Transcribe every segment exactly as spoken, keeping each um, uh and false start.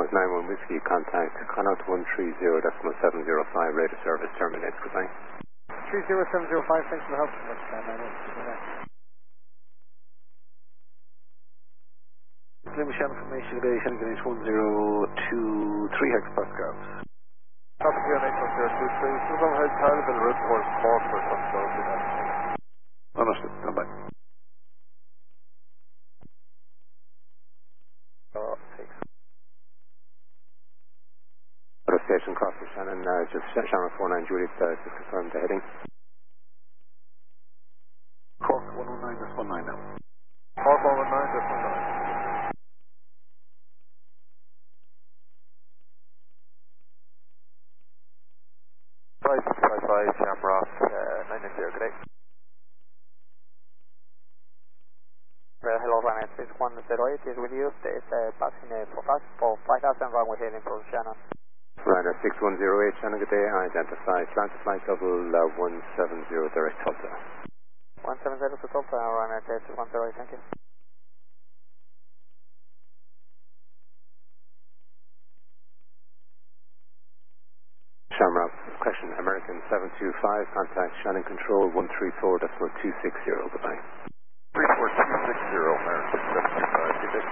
South nine one Whiskey, contact Connaught one three zero decimal seven zero five, radio service terminates. Goodbye. three zero seven zero five, thanks for the help. That's nine nine one. Goodbye. Limit information today, heading H one zero two three hectopascals. Copy here, H one zero two three. Some has had been route towards Cork or something, so do that. Understood, come back. Oh, six. Auto station crossing Shannon, uh, just Shannon four nine Juliet, uh, just confirm the heading. Cork one oh nine, that's one nine now. Cork one one nine, that's one nine. five six five five, Shamrock, uh, nine nine zero, good day. Uh, hello, Ryanair six one zero eight is with you. There is a passing uh, for, five, for five thousand runway heading for Shannon. Ryanair six one zero eight, Shannon, good day. Identify Atlanta flight level uh, one seven zero, direct Tulsa. one seven zero to Tulsa, Ryanair six one zero eight, thank you. Shamrock, question, American seven two five, contact Shannon Control one three four decimal two six zero, goodbye. three four two six zero, American seven two five, good day.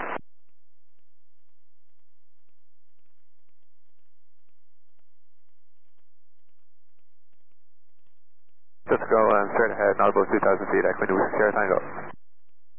Just go and straight ahead, now about two thousand feet, Equinix, share tango.